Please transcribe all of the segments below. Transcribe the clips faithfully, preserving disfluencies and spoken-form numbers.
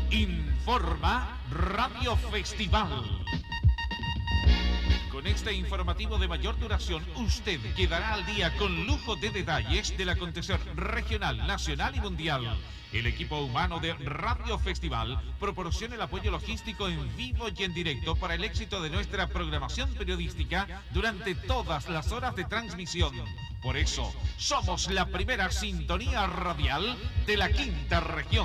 Informa Radio Festival. Con este informativo de mayor duración, usted quedará al día con lujo de detalles del acontecer regional, nacional y mundial. El equipo humano de Radio Festival proporciona el apoyo logístico en vivo y en directo para el éxito de nuestra programación periodística durante todas las horas de transmisión. Por eso, somos la primera sintonía radial de la quinta región.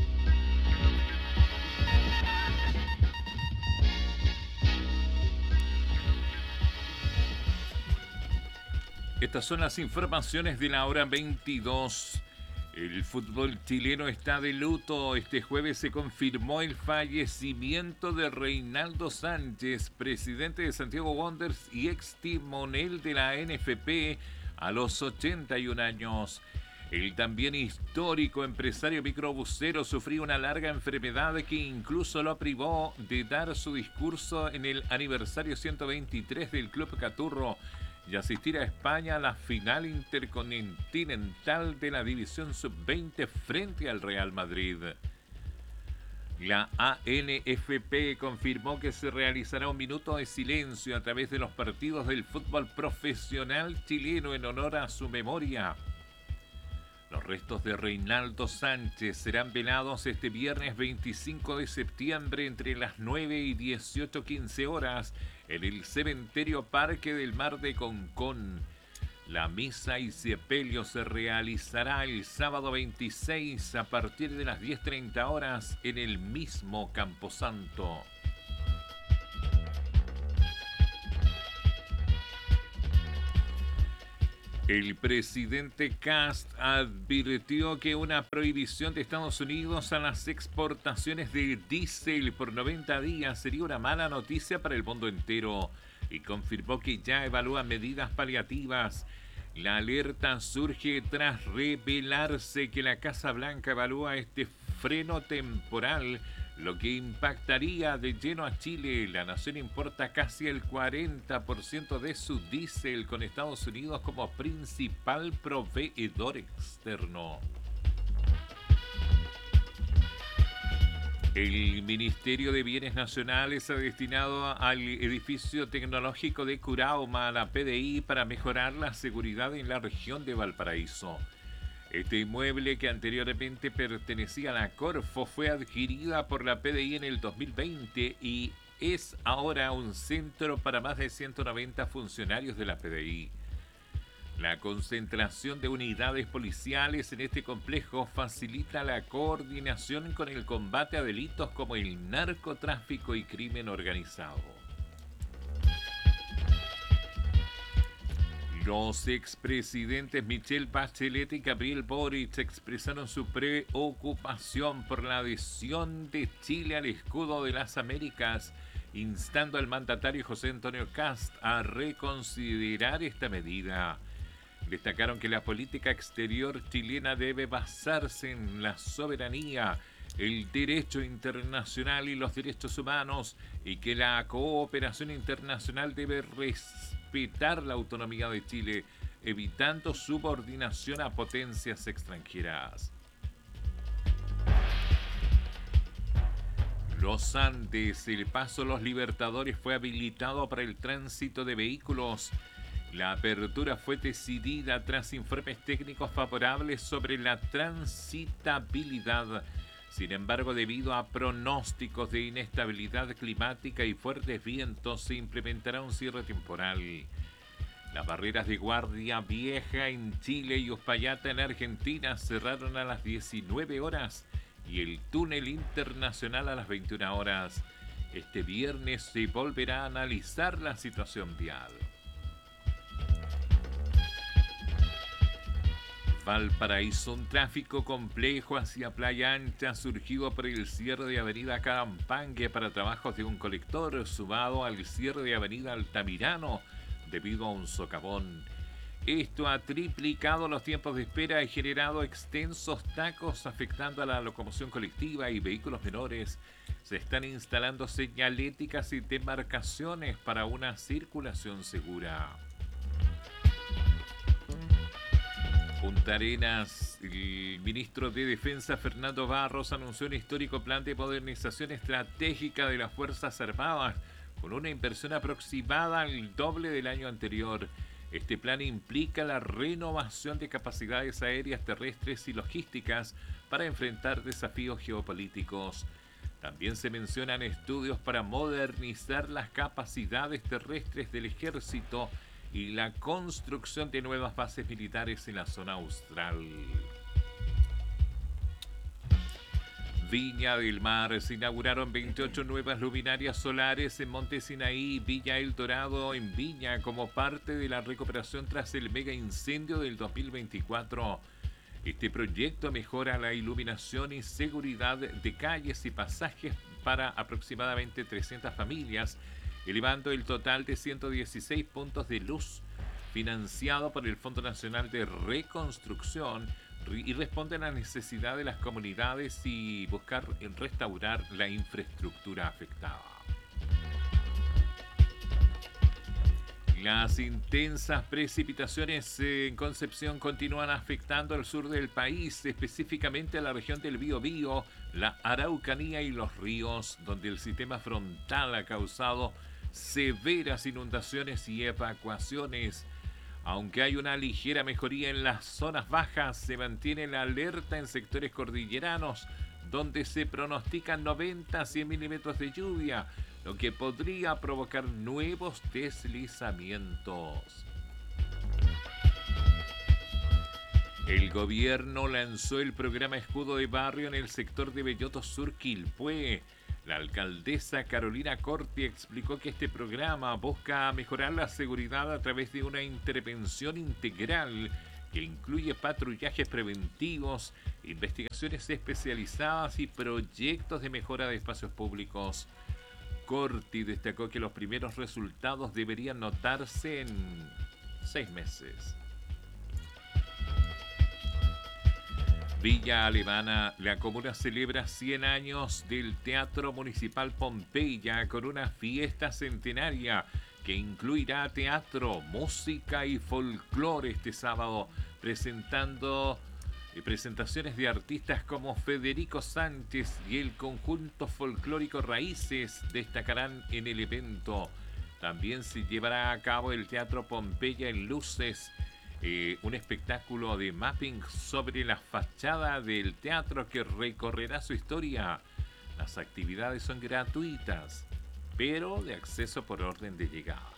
Estas son las informaciones de la hora veintidós. El fútbol chileno está de luto. Este jueves se confirmó el fallecimiento de Reinaldo Sánchez, presidente de Santiago Wanderers y ex timonel de la N F P, a los ochenta y un años. El también histórico empresario microbusero sufrió una larga enfermedad que incluso lo privó de dar su discurso en el aniversario ciento veintitrés del Club Caturro y asistir a España a la final intercontinental de la División sub veinte frente al Real Madrid. La A N F P confirmó que se realizará un minuto de silencio a través de los partidos del fútbol profesional chileno en honor a su memoria. Los restos de Reinaldo Sánchez serán velados este viernes veinticinco de septiembre entre las nueve y dieciocho quince horas en el Cementerio Parque del Mar de Concón. La misa y sepelio se realizará el sábado veintiséis a partir de las diez treinta horas en el mismo Camposanto. El presidente Kast advirtió que una prohibición de Estados Unidos a las exportaciones de diésel por noventa días sería una mala noticia para el mundo entero y confirmó que ya evalúa medidas paliativas. La alerta surge tras revelarse que la Casa Blanca evalúa este freno temporal, lo que impactaría de lleno a Chile. La nación importa casi el cuarenta por ciento de su diésel, con Estados Unidos como principal proveedor externo. El Ministerio de Bienes Nacionales ha destinado al edificio tecnológico de Curauma a la P D I para mejorar la seguridad en la región de Valparaíso. Este inmueble, que anteriormente pertenecía a la Corfo, fue adquirida por la P D I en el dos mil veinte y es ahora un centro para más de ciento noventa funcionarios de la P D I. La concentración de unidades policiales en este complejo facilita la coordinación con el combate a delitos como el narcotráfico y crimen organizado. Los expresidentes Michelle Bachelet y Gabriel Boric expresaron su preocupación por la adhesión de Chile al escudo de las Américas, instando al mandatario José Antonio Kast a reconsiderar esta medida. Destacaron que la política exterior chilena debe basarse en la soberanía, el derecho internacional y los derechos humanos, y que la cooperación internacional debe respetar la autonomía de Chile, evitando subordinación a potencias extranjeras. Los Andes, el paso Los Libertadores fue habilitado para el tránsito de vehículos. La apertura fue decidida tras informes técnicos favorables sobre la transitabilidad. Sin embargo, debido a pronósticos de inestabilidad climática y fuertes vientos, se implementará un cierre temporal. Las barreras de Guardia Vieja en Chile y Uspallata en Argentina cerraron a las diecinueve horas y el túnel internacional a las veintiuna horas. Este viernes se volverá a analizar la situación vial. Valparaíso, un tráfico complejo hacia Playa Ancha surgido por el cierre de Avenida Carampangue para trabajos de un colector, sumado al cierre de Avenida Altamirano debido a un socavón. Esto ha triplicado los tiempos de espera y generado extensos tacos afectando a la locomoción colectiva y vehículos menores. Se están instalando señaléticas y demarcaciones para una circulación segura. Punta Arenas, el ministro de Defensa Fernando Barros anunció un histórico plan de modernización estratégica de las Fuerzas Armadas con una inversión aproximada al doble del año anterior. Este plan implica la renovación de capacidades aéreas, terrestres y logísticas para enfrentar desafíos geopolíticos. También se mencionan estudios para modernizar las capacidades terrestres del ejército y la construcción de nuevas bases militares en la zona austral. Viña del Mar. Se inauguraron veintiocho nuevas luminarias solares en Monte Sinaí y Villa El Dorado en Viña como parte de la recuperación tras el mega incendio del dos mil veinticuatro. Este proyecto mejora la iluminación y seguridad de calles y pasajes para aproximadamente trescientas familias, elevando el total de ciento dieciséis puntos de luz, financiado por el Fondo Nacional de Reconstrucción, y responde a la necesidad de las comunidades y buscar restaurar la infraestructura afectada. Las intensas precipitaciones en Concepción continúan afectando al sur del país, específicamente a la región del Biobío, la Araucanía y los ríos, donde el sistema frontal ha causado severas inundaciones y evacuaciones. Aunque hay una ligera mejoría en las zonas bajas, se mantiene la alerta en sectores cordilleranos, donde se pronostican noventa a cien milímetros de lluvia, lo que podría provocar nuevos deslizamientos. El gobierno lanzó el programa Escudo de Barrio en el sector de Belloto Sur, Quilpué. La alcaldesa Carolina Corti explicó que este programa busca mejorar la seguridad a través de una intervención integral que incluye patrullajes preventivos, investigaciones especializadas y proyectos de mejora de espacios públicos. Corti destacó que los primeros resultados deberían notarse en seis meses. Villa Alemana. La comuna celebra cien años del Teatro Municipal Pompeya con una fiesta centenaria que incluirá teatro, música y folclore este sábado, presentando eh, presentaciones de artistas como Federico Sánchez y el conjunto folclórico Raíces destacarán en el evento. También se llevará a cabo el Teatro Pompeya en Luces, Eh, un espectáculo de mapping sobre la fachada del teatro que recorrerá su historia. Las actividades son gratuitas, pero de acceso por orden de llegada.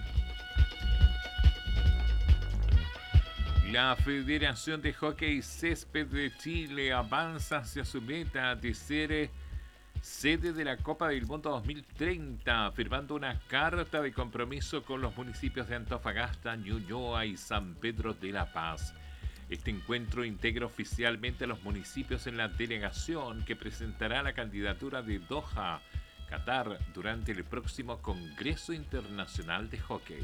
La Federación de Hockey Césped de Chile avanza hacia su meta de ser sede de la Copa del Mundo dos mil treinta, firmando una carta de compromiso con los municipios de Antofagasta, Ñuñoa y San Pedro de la Paz. Este encuentro integra oficialmente a los municipios en la delegación que presentará la candidatura de Doha, Qatar, durante el próximo Congreso Internacional de Hockey.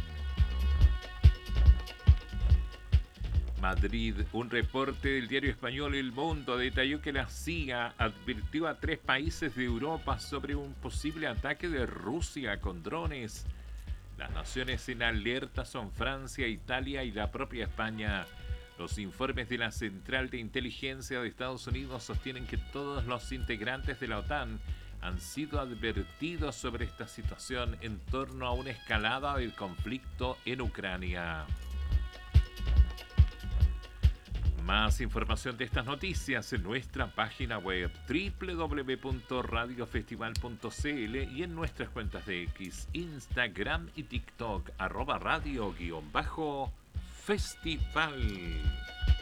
Madrid. Un reporte del diario español El Mundo detalló que la C I A advirtió a tres países de Europa sobre un posible ataque de Rusia con drones. Las naciones en alerta son Francia, Italia y la propia España. Los informes de la Central de Inteligencia de Estados Unidos sostienen que todos los integrantes de la OTAN han sido advertidos sobre esta situación en torno a una escalada del conflicto en Ucrania. Más información de estas noticias en nuestra página web doble u doble u doble u punto radio festival punto c l y en nuestras cuentas de X, Instagram y TikTok, arroba radio guión bajo festival.